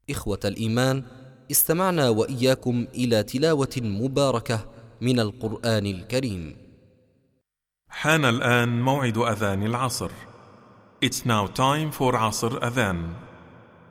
إخوة الإيمان، استمعنا وإياكم إلى تلاوة مباركة من القرآن الكريم. حان الآن موعد أذان العصر. It's now time for عصر أذان.